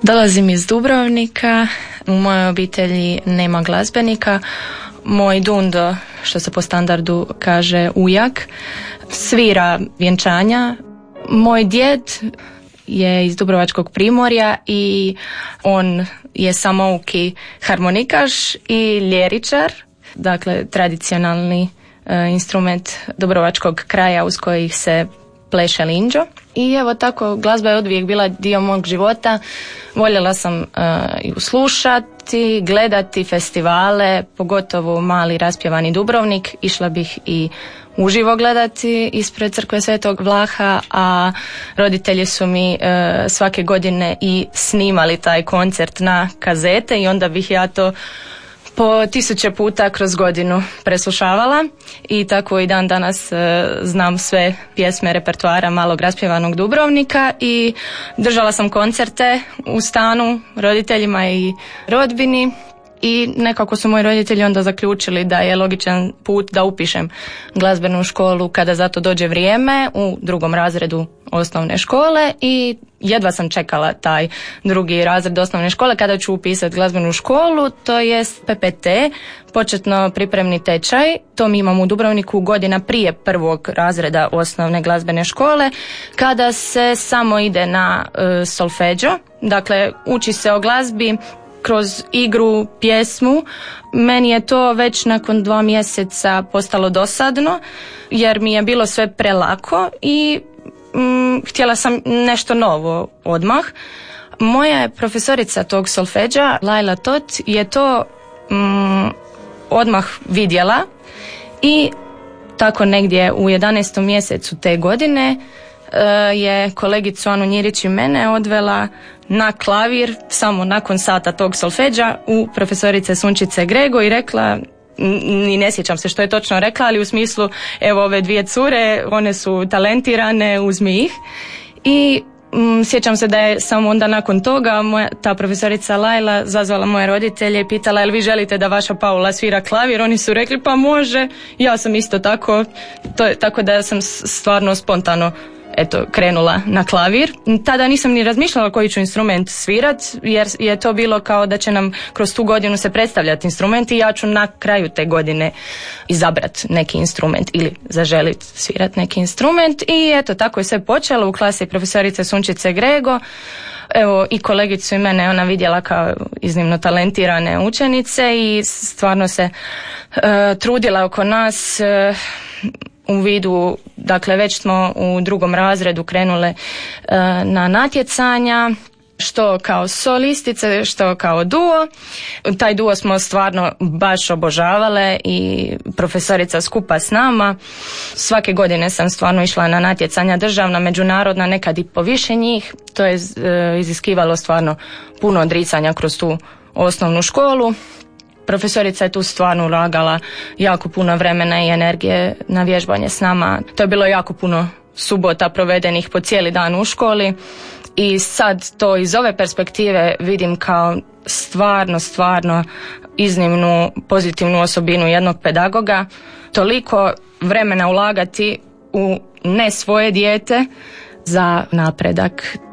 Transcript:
Dolazim iz Dubrovnika, u mojoj obitelji nema glazbenika. Moj dundo, što se po standardu kaže ujak, svira vjenčanja. Moj djed je iz Dubrovačkog primorja i on je samouki harmonikaš i ljeričar, dakle tradicionalni instrument dubrovačkog kraja uz kojih se pleše linđo. I evo tako, glazba je odvijek bila dio mog života. Voljela sam ju slušati, gledati festivale, pogotovo mali raspjevani Dubrovnik. Išla bih i uživo gledati ispred crkve Svetog Vlaha, a roditelji su mi svake godine i snimali taj koncert na kazete i onda bih ja to po 1000 puta kroz godinu preslušavala i tako i dan danas znam sve pjesme repertoara malog raspjevanog Dubrovnika i držala sam koncerte u stanu roditeljima i rodbini i nekako su moji roditelji onda zaključili da je logičan put da upišem glazbenu školu kada za to dođe vrijeme u 2. razredu osnovne škole i jedva sam čekala taj 2. razred osnovne škole kada ću upisati glazbenu školu, to jest PPT, početno pripremni tečaj. To mi imamo u Dubrovniku godina prije 1. razreda osnovne glazbene škole, kada se samo ide na solfeđo, dakle uči se o glazbi kroz igru, pjesmu. Meni je to već nakon 2 mjeseca postalo dosadno jer mi je bilo sve prelako i htjela sam nešto novo odmah. Moja je profesorica tog solfeđa, Laila Tot, je to odmah vidjela i tako negdje u 11. mjesecu te godine je kolegicu Anu Njirić i mene odvela na klavir samo nakon sata tog solfeđa u profesorice Sunčice Grego i rekla, ni ne sjećam se što je točno rekla, ali u smislu evo ove 2 cure, one su talentirane, uzmi ih. I sjećam se da je samo onda nakon toga ta profesorica Laila zazvala moje roditelje i pitala jel vi želite da vaša Paula svira klavir. Oni su rekli pa može, ja sam isto tako, tako da sam stvarno spontano krenula na klavir. Tada nisam ni razmišljala koji ću instrument svirat, jer je to bilo kao da će nam kroz tu godinu se predstavljati instrument i ja ću na kraju te godine izabrat neki instrument ili zaželit svirat neki instrument. I eto, tako je sve počelo u klasi profesorice Sunčice Grego. Evo i kolegicu i mene ona vidjela kao iznimno talentirane učenice i stvarno se trudila oko nas u vidu, dakle već smo u 2. razredu krenule na natjecanja, što kao solistice, što kao duo. Taj duo smo stvarno baš obožavale i profesorica skupa s nama. Svake godine sam stvarno išla na natjecanja državna, međunarodna, nekad i po više njih. To je iziskivalo stvarno puno odricanja kroz tu osnovnu školu. Profesorica je tu stvarno ulagala jako puno vremena i energije na vježbanje s nama. To je bilo jako puno subota provedenih po cijeli dan u školi i sad to iz ove perspektive vidim kao stvarno iznimnu pozitivnu osobinu jednog pedagoga. Toliko vremena ulagati u ne svoje dijete za napredak